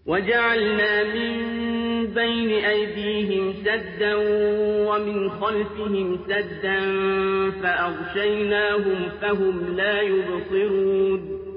وَجَعَلْنَا مِن بَيْنِ أَيْدِيهِمْ سَدًّا وَمِنْ خَلْفِهِمْ سَدًّا فَأَغْشَيْنَاهُمْ فَهُمْ لَا يُبْصِرُونَ